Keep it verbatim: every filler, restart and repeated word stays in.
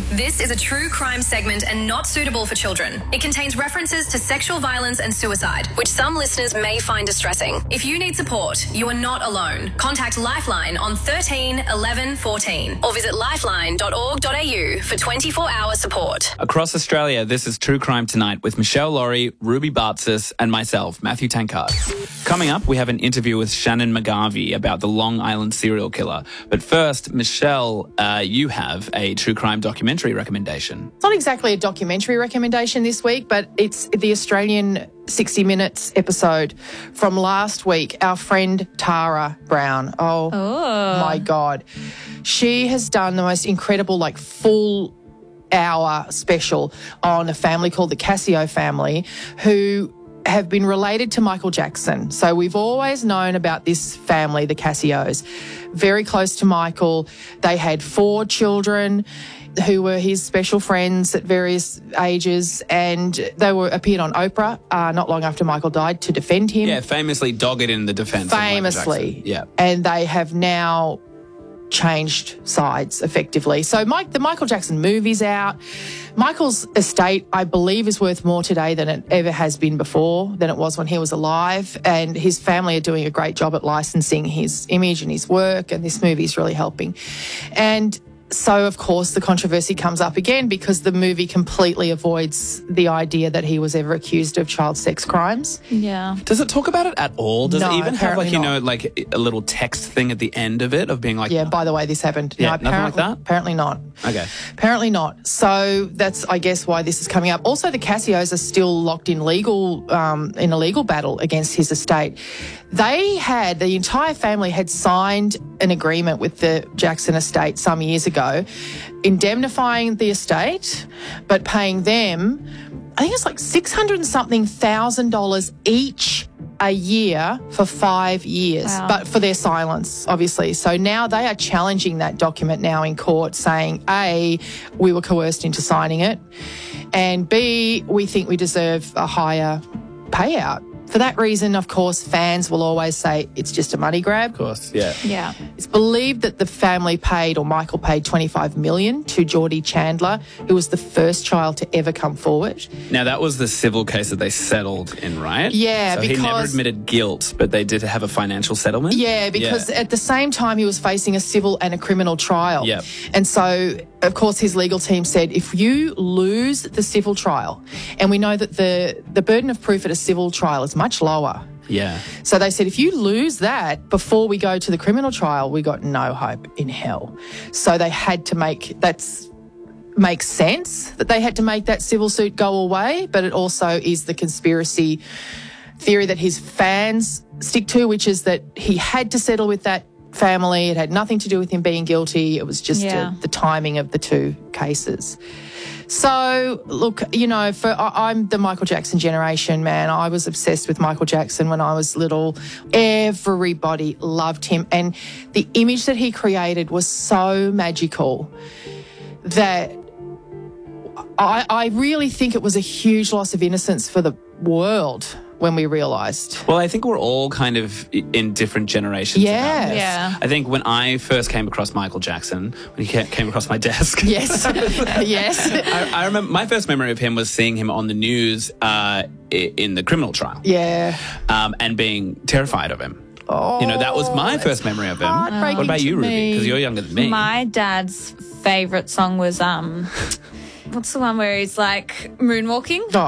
This is a true crime segment and not suitable for children. It contains references to sexual violence and suicide, which some listeners may find distressing. If you need support, you are not alone. Contact Lifeline on thirteen eleven fourteen or visit lifeline dot org dot a u for twenty-four hour support. Across Australia, this is True Crime Tonight with Michelle Laurie, Ruby Bartzis and myself, Matthew Tankard. Coming up, we have an interview with Shannon McGarvey about the Long Island serial killer. But first, Michelle, uh, you have a true crime documentary recommendation. It's not exactly a documentary recommendation this week, but it's the Australian sixty minutes episode from last week. Our friend Tara Brown. Oh, oh. my God. She has done the most incredible, like, full hour special on a family called the Cascio family, who have been related to Michael Jackson. So we've always known about this family, the Cascios, very close to Michael. They had four children who were his special friends at various ages, and they were appeared on Oprah uh, not long after Michael died to defend him. Yeah, famously dogged in the defence Famously. of Michael Jackson. Yeah. And they have now changed sides effectively. So Mike, the Michael Jackson movie's out. Michael's estate, I believe, is worth more today than it ever has been before, than it was when he was alive. And his family are doing a great job at licensing his image and his work, and this movie is really helping. And so, of course, the controversy comes up again because the movie completely avoids the idea that he was ever accused of child sex crimes. Yeah. Does it talk about it at all? Does No, it even have, like, you apparently know, like a little text thing at the end of it of being like... Yeah, by the way, this happened. Yeah, no, nothing like apparently, that? Apparently not. Okay. Apparently not. So that's, I guess, why this is coming up. Also, the Cassios are still locked in legal, um, in a legal battle against his estate. They had, the entire family had signed an agreement with the Jackson estate some years ago, indemnifying the estate, but paying them, I think it's like six hundred and something thousand dollars each a year for five years, Wow. but for their silence, obviously. So now they are challenging that document now in court, saying, A, we were coerced into signing it, and B, we think we deserve a higher payout. For that reason, of course, fans will always say it's just a money grab. Of course, yeah. Yeah. It's believed that the family paid, or Michael paid, twenty-five million dollars to Geordie Chandler, who was the first child to ever come forward. Now, that was the civil case that they settled in, right? Yeah, so he never because- admitted guilt, but they did have a financial settlement? Yeah, because Yeah. at the same time he was facing a civil and a criminal trial. Yep. And so, of course, his legal team said, if you lose the civil trial, and we know that the, the burden of proof at a civil trial is much lower. Yeah. So they said, if you lose that before we go to the criminal trial, we got no hope in hell. So they had to make, that's makes sense that they had to make that civil suit go away, but it also is the conspiracy theory that his fans stick to, which is that he had to settle with that family. It had nothing to do with him being guilty. It was just Yeah. a, the timing of the two cases. So, look, you know, for I, I'm the Michael Jackson generation, man. I was obsessed with Michael Jackson when I was little. Everybody loved him. And the image that he created was so magical that I, I really think it was a huge loss of innocence for the world when we realised. Well, I think we're all kind of in different generations. Yes. about this. Yeah. I think when I first came across Michael Jackson, when he ca- came across my desk. Yes, yes. I, I remember my first memory of him was seeing him on the news uh, i- in the criminal trial. Yeah. Um, and being terrified of him. Oh, You know, that was my that's first memory of him. heartbreaking What about you, to Ruby? me. Because you're younger than me. My dad's favourite song was, um, what's the one where he's like moonwalking? Oh,